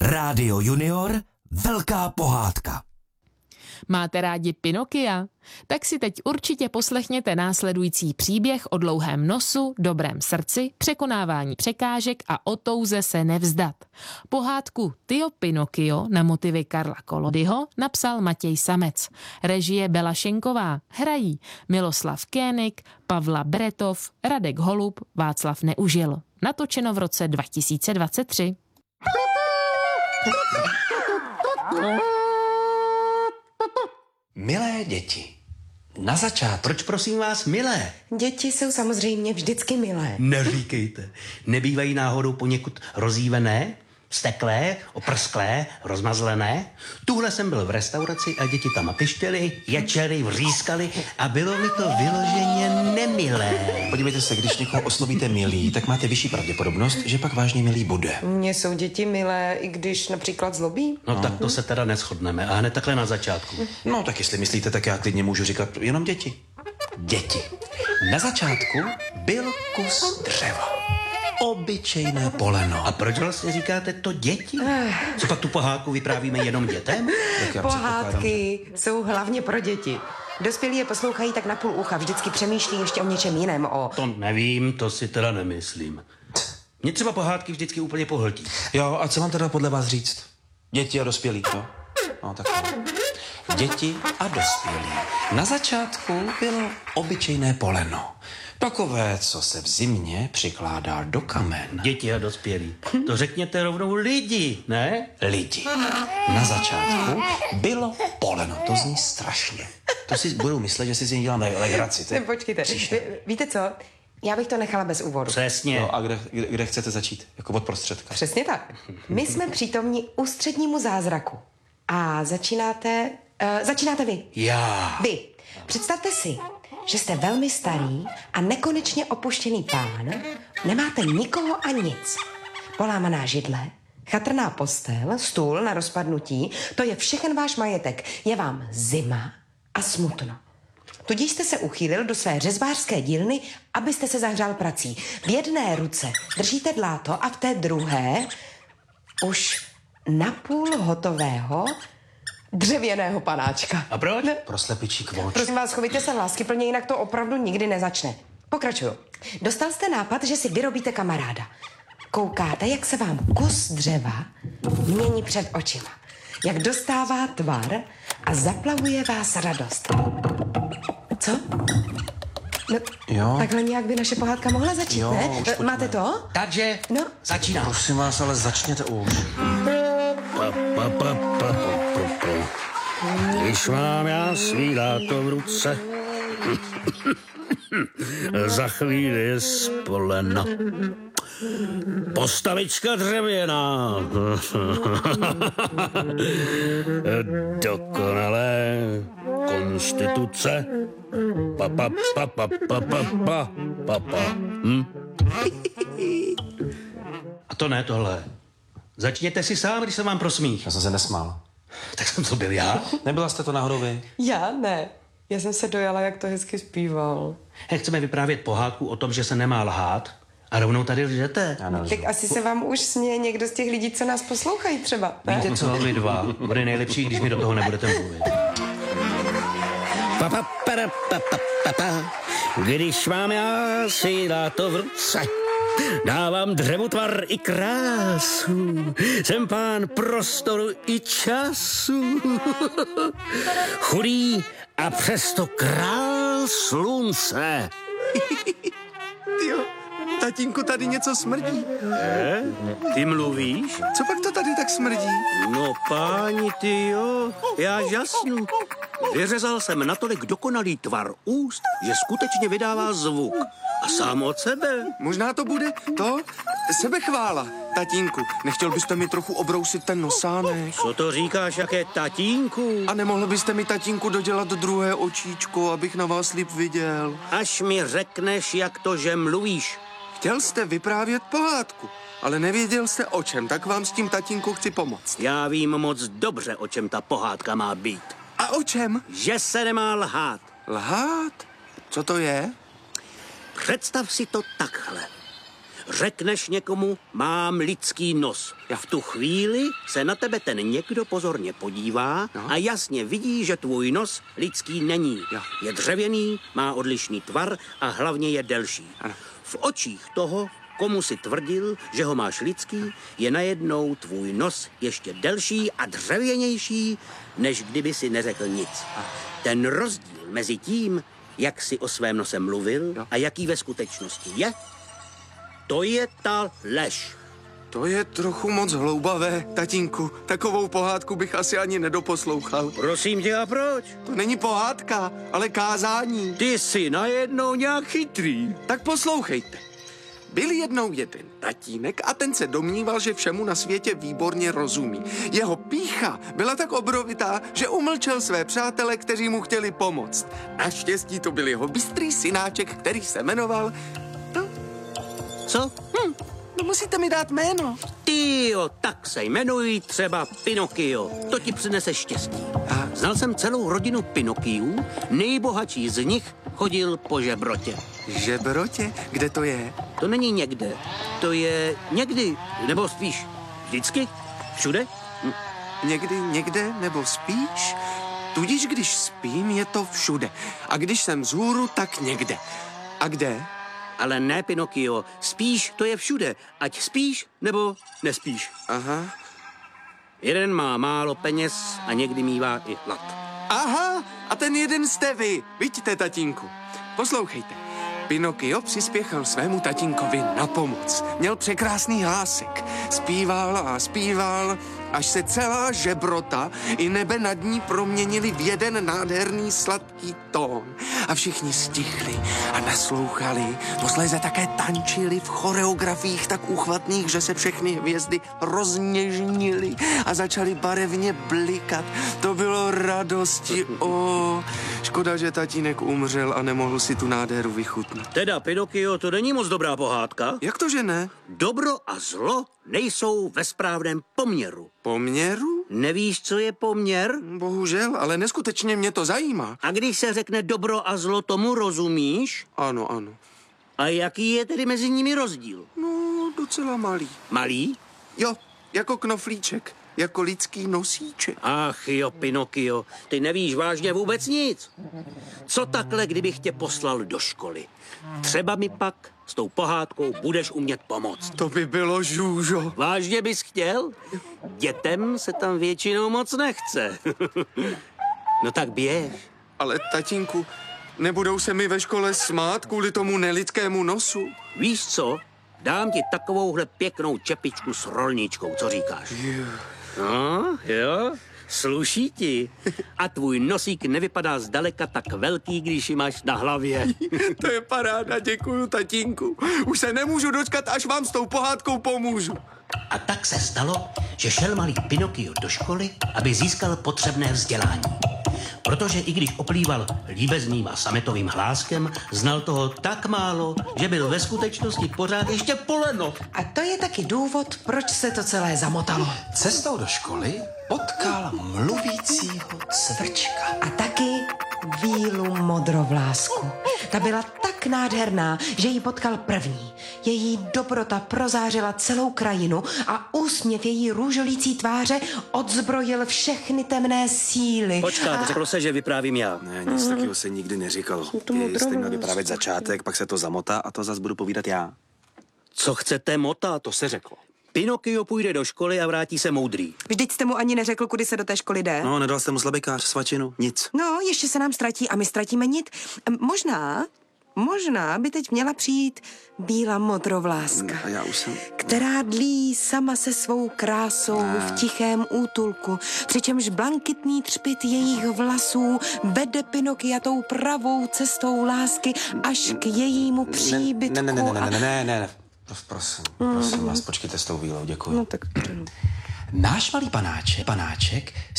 Rádio Junior, velká pohádka. Máte rádi Pinokia? Tak si teď určitě poslechněte následující příběh o dlouhém nosu, dobrém srdci, překonávání překážek a o touze se nevzdat. Pohádku Tyjo Pinokio na motivy Karla Kolodyho napsal Matěj Samec. Režie Bela Šenková. Hrají Miloslav Kénik, Pavla Bretov, Radek Holub, Václav Neužil. Natočeno v roce 2023. Milé děti, na začátku. Proč prosím vás milé? Děti jsou samozřejmě vždycky milé. Neříkejte. Nebývají náhodou poněkud rozjívené, steklé, oprsklé, rozmazlené? Tuhle jsem byl v restauraci a děti tam pištěly, ječely, vřískali a bylo mi to vyloženě nemilé. Podívejte se, když někoho oslovíte milý, tak máte vyšší pravděpodobnost, že pak vážně milý bude. Mně jsou děti milé, i když například zlobí. No tak to se teda neshodneme a hned takhle na začátku. No tak jestli myslíte, tak já klidně můžu říkat jenom děti. Děti. Na začátku byl kus dřeva. Obyčejné poleno. A proč vlastně říkáte to děti? Co pak tu pohádku vyprávíme jenom dětem? Pohádky jsou hlavně pro děti. Dospělí je poslouchají tak na půl ucha, vždycky přemýšlí ještě o něčem jiném, To nevím, to si teda nemyslím. Mě třeba pohádky vždycky úplně pohltí. Jo, a co mám teda podle vás říct? Děti a dospělí, jo? No tak děti a dospělí. Na začátku bylo obyčejné poleno. Takové, co se v zimě přikládá do kamen. Děti a dospělí. To řekněte rovnou lidi, ne? Lidi. Na začátku bylo poleno. To zní strašně. To si budu myslet, že si z něj dělám legraci. Počkejte, víte co? Já bych to nechala bez úvodu. Přesně. No a kde chcete začít? Jako od prostředka. Přesně tak. My jsme přítomní ústřednímu zázraku. A začínáte vy. Já. Vy. Představte si, že jste velmi starý a nekonečně opuštěný pán, nemáte nikoho a nic. Polámaná židle, chatrná postel, stůl na rozpadnutí, to je všechen váš majetek. Je vám zima a smutno. Tudíž jste se uchýlil do své řezbářské dílny, abyste se zahřál prací. V jedné ruce držíte dláto a v té druhé už napůl hotového dřevěného panáčka. A proč? Pro slepičí kvoč. Prosím vás, chovejte se láskyplně, jinak to opravdu nikdy nezačne. Pokračuju. Dostal jste nápad, že si vyrobíte kamaráda. Koukáte, jak se vám kus dřeva mění před očima. Jak dostává tvar a zaplavuje vás radost. Co? No, Jo. takhle nějak by naše pohádka mohla začít, Jo, ne? už pojďme. Máte to? Takže No. začínám. Prosím vás, ale začněte už. Když mám já svý láto v ruce, za chvíli je z polena. Postavička dřevěná. Dokonalé konstituce. A to ne tohle. Začněte si sám, když se vám prosmích. Já jsem se nesmál. Tak jsem to byl já. Nebyla jste to náhodou vy? Já ne. Já jsem se dojala, jak to hezky zpíval. Chceme vyprávět pohádku o tom, že se nemá lhát a rovnou tady lžete. Já nelžu. Tak asi se vám už směje někdo z těch lidí, co nás poslouchají třeba, ne? Víte co, vy dva. Bude nejlepší, když mi do toho nebudete mluvit. Když mám já svý láto v ruce, dávám dřevu tvar i krásu, jsem pán prostoru i času. Chudý a přesto král slunce. Tyjo, tatínku, tady něco smrdí. Ty mluvíš? Co pak to tady tak smrdí? No páni, ty jo, já žasnu. Vyřezal jsem natolik dokonalý tvar úst, že skutečně vydává zvuk. A sám od sebe. Možná to bude to sebechvála. Tatínku, nechtěl byste mi trochu obrousit ten nosánek? Co to říkáš, jaké tatínku? A nemohl byste mi, tatínku, dodělat druhé očíčko, abych na vás líp viděl? Až mi řekneš, jak to, že mluvíš. Chtěl jste vyprávět pohádku, ale nevěděl jste o čem, tak vám s tím, tatínku, chci pomoct. Já vím moc dobře, o čem ta pohádka má být. A o čem? Že se nemá lhát. Lhát? Co to je? Představ si to takhle. Řekneš někomu, mám lidský nos. V tu chvíli se na tebe ten někdo pozorně podívá a jasně vidí, že tvůj nos lidský není. Je dřevěný, má odlišný tvar a hlavně je delší. V očích toho, komu si tvrdil, že ho máš lidský, je najednou tvůj nos ještě delší a dřevěnější, než kdyby si neřekl nic. Ten rozdíl mezi tím, jak si o svém nose mluvil a jaký ve skutečnosti je, to je ta lež. To je trochu moc hloubavé, tatínku. Takovou pohádku bych asi ani nedoposlouchal. Prosím tě, a proč? To není pohádka, ale kázání. Ty jsi najednou nějak chytrý. Tak poslouchejte. Byl jednou jeden tatínek a ten se domníval, že všemu na světě výborně rozumí. Jeho pýcha byla tak obrovitá, že umlčel své přátele, kteří mu chtěli pomoct. Naštěstí to byl jeho bystrý synáček, který se jmenoval... Co? No musíte mi dát jméno. Tyjo, tak se jmenují třeba Pinokio. To ti přinese štěstí. Znal jsem celou rodinu Pinokiů, nejbohatší z nich chodil po žebrotě. Žebrotě? Kde to je? To není někde, to je někdy, nebo spíš vždycky, všude. Někdy, někde, nebo spíš? Tudíž, když spím, je to všude. A když jsem vzhůru, tak někde. A kde? Ale ne, Pinokio, spíš to je všude, ať spíš nebo nespíš. Aha. Jeden má málo peněz a někdy mívá i hlad. Aha, a ten jeden jste vy. Vidíte, tatínku. Poslouchejte. Pinokio přispěchal svému tatínkovi na pomoc. Měl překrásný hlásek. Zpíval a zpíval, až se celá žebrota i nebe nad ní proměnili v jeden nádherný sladký tón. A všichni stichli a naslouchali. Posléze také tančili v choreografiích tak úchvatných, že se všechny hvězdy rozněžnily a začaly barevně blikat. To bylo radosti. Škoda, že tatínek umřel a nemohl si tu nádheru vychutnat. Teda, Pinokio, to není moc dobrá pohádka. Jak to, že ne? Dobro a zlo nejsou ve správném poměru. Poměru? Nevíš, co je poměr? Bohužel, ale neskutečně mě to zajímá. A když se řekne dobro a zlo, tomu rozumíš? Ano, ano. A jaký je tedy mezi nimi rozdíl? No, docela malý. Malý? Jo, jako knoflíček, jako lidský nosíček. Ach jo, Pinokio, ty nevíš vážně vůbec nic. Co takhle, kdybych tě poslal do školy? Třeba mi pak s tou pohádkou budeš umět pomoct. To by bylo žůžo. Vážně bys chtěl? Dětem se tam většinou moc nechce. No tak běž. Ale tatínku, nebudou se mi ve škole smát kvůli tomu nelidskému nosu? Víš co? Dám ti takovouhle pěknou čepičku s rolničkou, co říkáš? No, jo, sluší ti. A tvůj nosík nevypadá zdaleka tak velký, když ji máš na hlavě. To je paráda, děkuju, tatínku. Už se nemůžu dočkat, až vám s tou pohádkou pomůžu. A tak se stalo, že šel malý Pinokio do školy, aby získal potřebné vzdělání. Protože i když oplýval líbezným a sametovým hláskem, znal toho tak málo, že byl ve skutečnosti pořád ještě poleno. A to je taky důvod, proč se to celé zamotalo. Cestou do školy potkal mluvícího cvrčka. A taky vílu modrovlásku. Ta byla tak nádherná, že ji potkal první. Její dobrota prozářila celou krajinu a úsměv její růžolící tváře odzbrojil všechny temné síly. Počkat, řeklo se, že vyprávím já. Ne, nic takového se nikdy neříkalo. Ty jste měl vyprávět začátek, pak se to zamotá a to zas budu povídat já. Co chcete motat? To se řeklo. Pinokio půjde do školy a vrátí se moudrý. Vždyť jste mu ani neřekl, kudy se do té školy jde. No, nedal jste mu slabikář, svačinu, nic. No, ještě se nám ztratí a my ztratíme nit. Možná by teď měla přijít bílá modrovláska, A já už jsem... která dlí sama se svou krásou v tichém útulku, přičemž blankitný třpyt jejich vlasů vede Pinokia tou pravou cestou lásky až k jejímu příbytku. Ne. Prosím vás, počkejte s tou výlou, děkuji. No tak... Náš malý panáček